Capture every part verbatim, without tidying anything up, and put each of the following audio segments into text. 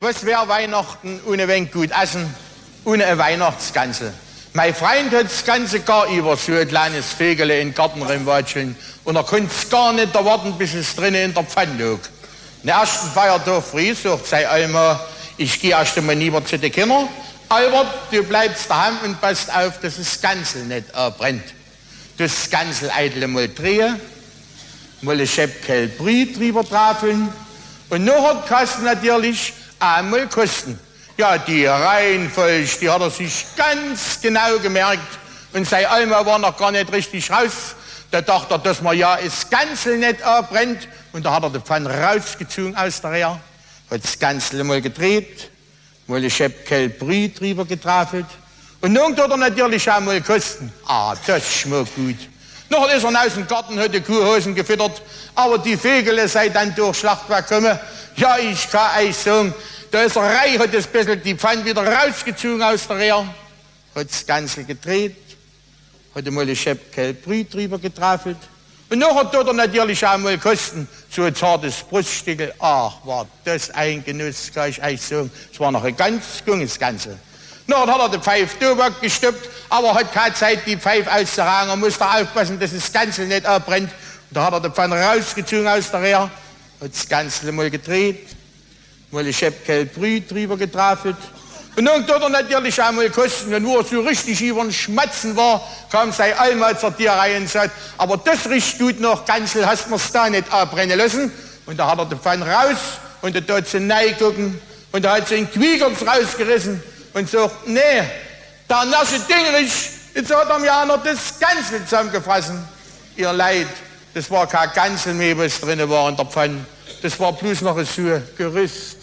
Was wäre Weihnachten ohne wenig gut essen, ohne ein Weihnachtsgansel? Mein Freund hat das ganze Jahr über so ein kleines Vögel in den Garten reinwatscheln und er konnte es gar nicht erwarten, bis es drinnen in der Pfanne lag. Den ersten Feiertag früh sagt sein Alma, ich gehe erst einmal lieber zu den Kindern. Albert, du bleibst daheim und passt auf, dass das Gansel nicht äh, brennt. Das Gansel eitel mal drehen, mal ein Schäppkel Brühe drüber trafeln und nachher kannst du natürlich einmal kosten. Ja, die Reihenfolge, die hat er sich ganz genau gemerkt. Und sein Alma war noch gar nicht richtig raus. Da dachte er, dass man ja das Gansel nicht abbrennt. Und da hat er die Pfanne rausgezogen aus der Rehr, hat das Gansel mal gedreht, mal ein Schäppkel Brühe drüber getrafelt. Und nun tut er natürlich auch mal kosten. Ah, das schmeckt gut. Nachher ist er aus dem Garten, hat die Kuhhosen gefüttert, aber die Vögel sind dann durch Schlachtwerk gekommen. Ja, ich kann euch sagen, da ist er rein, hat das bisschen die Pfanne wieder rausgezogen aus der Rehr, hat das Gansel gedreht, hat einmal ein Schäppkel Brühe drüber getrafelt. Und nachher tut er natürlich auch mal kosten, so ein zartes Bruststückel. Ach, war das ein Genuss, kann ich euch sagen. Es war noch ein ganz junges Gansel. Nachher hat er die Pfeife Tobak gestoppt, aber hat keine Zeit, die Pfeife auszuragen. Er musste aufpassen, dass das Gansel nicht abbrennt. Und da hat er die Pfanne rausgezogen aus der Rehr, hat das Gansel mal gedreht, mal ein Schäppkel Brühe drüber getrafelt. Und dann tut er natürlich auch mal kosten. Und wo er so richtig über den Schmatzen war, kam sein Alma zur Tür rein und sagt, aber das riecht gut nach Gansel, hast mir's da nicht abbrennen lassen? Und da hat er die Pfanne raus und da tut sie reingucken und da hat sie den Quiegerts rausgerissen und sagt, nee, der nasche Dingrich, jetzt hat er mir auch noch das Gansel zusammengefressen. Ihr Leid, das war kein Gansel mehr, was drin war in der Pfanne. Das war bloß noch ein so Gerüst.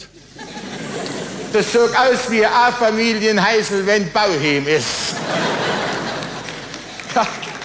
Das sah aus wie ein Familienheisel, wenn Bauheim ist. Ja.